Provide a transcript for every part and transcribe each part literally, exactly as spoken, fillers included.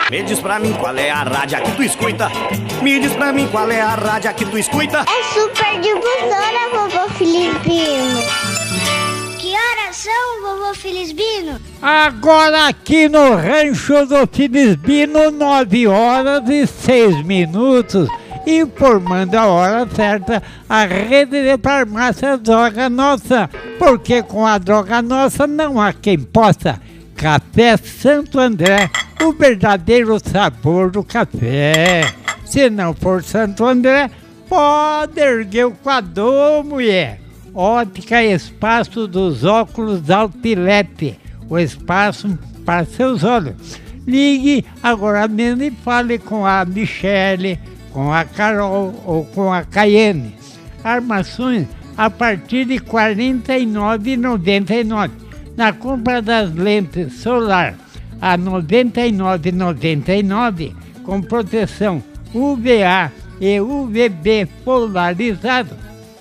Me diz pra mim qual é a rádio que tu escuta. Me diz pra mim qual é a rádio que tu escuta. É Super Difusora, vovô Felizbino. Que horas são, vovô Felizbino? Agora aqui no Rancho do Felizbino, nove horas e seis minutos. Informando a hora certa, a rede de farmácia Droga Nossa, porque com a Droga Nossa não há quem possa. Café Santo André, o verdadeiro sabor do café. Se não for Santo André, pode erguer o quadrô, mulher. Ótica Espaço dos Óculos Altilete, o espaço para seus olhos. Ligue agora mesmo e fale com a Michele, com a Carol ou com a Caiane. Armações a partir de quarenta e nove reais e noventa e nove centavos. Na compra das lentes solar a noventa e nove reais e noventa e nove centavos, com proteção U V A e U V B polarizado,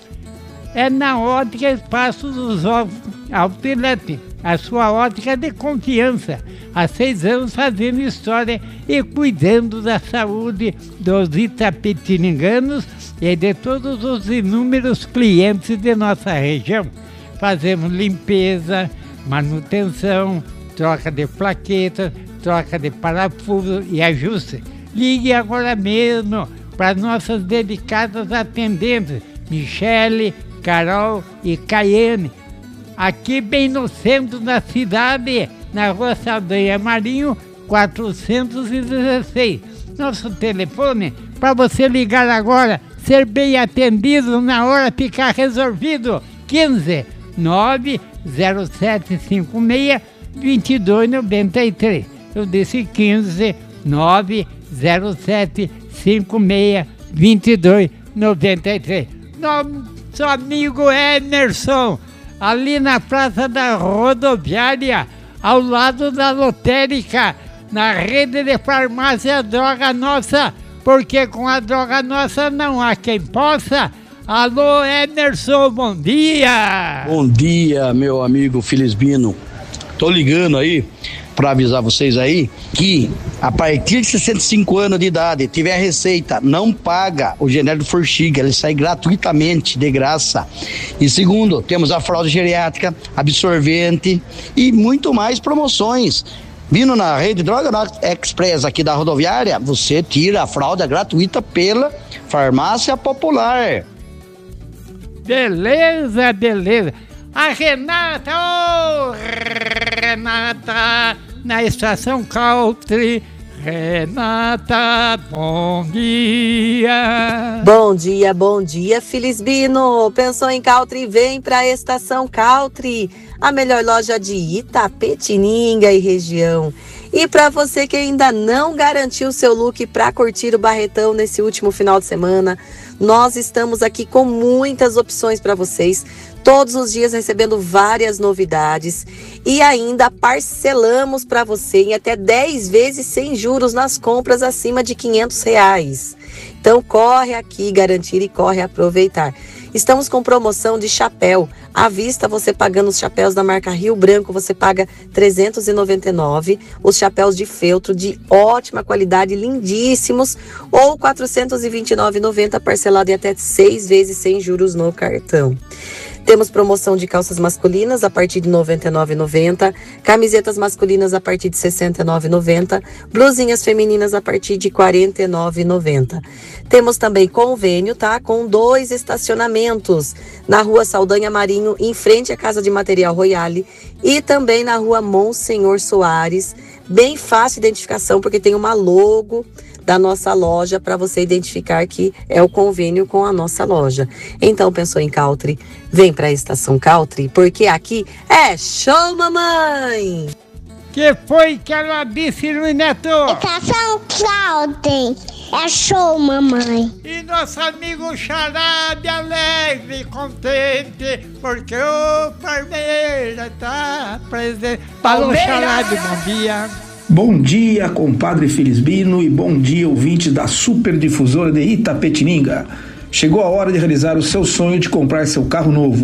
é na Ótica Espaço dos Outlet, a sua ótica de confiança. Há seis anos fazendo história e cuidando da saúde dos itapetininganos e de todos os inúmeros clientes de nossa região. Fazemos limpeza, manutenção, troca de plaquetas, troca de parafuso e ajuste. Ligue agora mesmo para nossas dedicadas atendentes, Michele, Carol e Caiane, aqui bem no centro da cidade, na Rua Saldanha Marinho, quatrocentos e dezesseis. Nosso telefone para você ligar agora, ser bem atendido na hora, ficar resolvido, quinze nove zero sete cinco seis dois dois nove três. Eu disse quinze nove zero sete cinco seis dois dois nove três. Nosso amigo Emerson, ali na Praça da Rodoviária, ao lado da lotérica, na rede de farmácia Droga Nossa, porque com a Droga Nossa não há quem possa. Alô, Emerson, bom dia! Bom dia, meu amigo Felizbino. Tô ligando aí para avisar vocês aí que a partir de sessenta e cinco anos de idade, tiver receita, não paga o genérico Forxiga, ele sai gratuitamente, de graça. E segundo, temos a fralda geriátrica, absorvente e muito mais promoções. Vindo na rede Droga Express aqui da rodoviária, você tira a fralda gratuita pela Farmácia Popular. Beleza, beleza. A Renata, ô oh, Renata, na Estação Country. Renata, bom dia. Bom dia, bom dia, Felizbino. Pensou em Country? Vem para a Estação Country, a melhor loja de Itapetininga e região. E para você que ainda não garantiu seu look para curtir o Barretão nesse último final de semana, nós estamos aqui com muitas opções para vocês, todos os dias recebendo várias novidades e ainda parcelamos para você em até dez vezes sem juros nas compras acima de quinhentos reais. Então corre aqui garantir e corre aproveitar. Estamos com promoção de chapéu. À vista, você pagando os chapéus da marca Rio Branco, você paga trezentos e noventa e nove reais. Os chapéus de feltro de ótima qualidade, lindíssimos, ou quatrocentos e vinte e nove reais e noventa centavos, parcelado em até seis vezes sem juros no cartão. Temos promoção de calças masculinas a partir de noventa e nove reais e noventa centavos, camisetas masculinas a partir de sessenta e nove reais e noventa centavos, blusinhas femininas a partir de quarenta e nove reais e noventa centavos. Temos também convênio, tá? Com dois estacionamentos na Rua Saldanha Marinho, em frente à Casa de Material Royale, e também na Rua Monsenhor Soares. Bem fácil de identificação, porque tem uma logo da nossa loja para você identificar que é o convênio com a nossa loja. Então, pensou em Country? Vem para a Estação Country, porque aqui é show, mamãe! Que foi que ela disse, Luiz Neto? Estação Country, é show, mamãe! E nosso amigo Charade alegre e contente, porque o Palmeiras tá presente. Falou, Charade, bom dia! Bom dia, compadre Felizbino, e bom dia, ouvintes da Super Difusora de Itapetininga. Chegou a hora de realizar o seu sonho de comprar seu carro novo.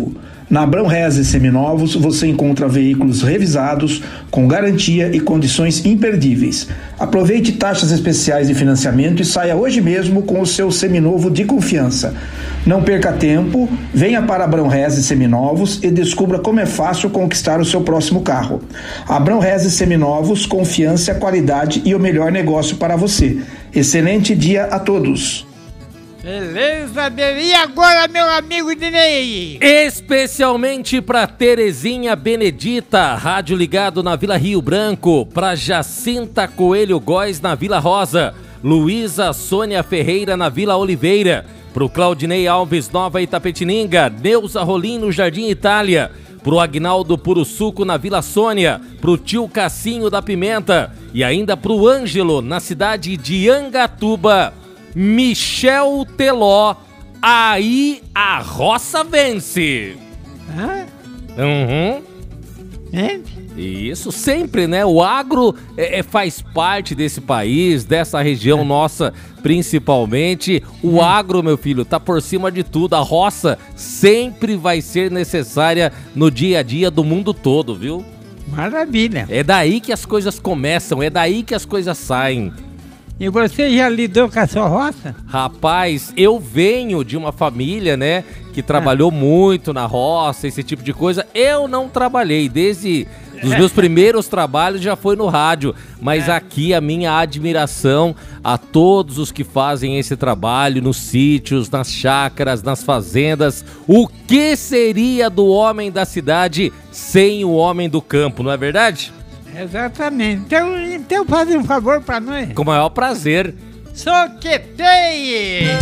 Na Abrão Reze Seminovos você encontra veículos revisados, com garantia e condições imperdíveis. Aproveite taxas especiais de financiamento e saia hoje mesmo com o seu seminovo de confiança. Não perca tempo, venha para Abrão Reze Seminovos e descubra como é fácil conquistar o seu próximo carro. Abrão Reze Seminovos, confiança, qualidade e o melhor negócio para você. Excelente dia a todos! Beleza, beleza. E agora, meu amigo Dinei? Especialmente para Terezinha Benedita, rádio ligado na Vila Rio Branco, para Jacinta Coelho Góes na Vila Rosa, Luísa Sônia Ferreira na Vila Oliveira, pro Claudinei Alves Nova Itapetininga, Neuza Rolim no Jardim Itália, pro Agnaldo Puro Suco na Vila Sônia, pro tio Cassinho da Pimenta e ainda pro Ângelo na cidade de Angatuba. Michel Teló, aí a roça vence. Hã? Uhum. É? Isso, sempre, né? O agro é, é, faz parte desse país, dessa região nossa, principalmente. O agro, meu filho, tá por cima de tudo. A roça sempre vai ser necessária no dia a dia do mundo todo, viu? Maravilha. É daí que as coisas começam, é daí que as coisas saem. E você já lidou com a sua roça? Rapaz, eu venho de uma família, né, que trabalhou ah. muito na roça, esse tipo de coisa. Eu não trabalhei, desde os meus primeiros trabalhos já foi no rádio. Mas aqui a minha admiração a todos os que fazem esse trabalho nos sítios, nas chácaras, nas fazendas. O que seria do homem da cidade sem o homem do campo, não é verdade? Exatamente. Então, então faz um favor pra nós. Com o maior prazer. Soqueteie!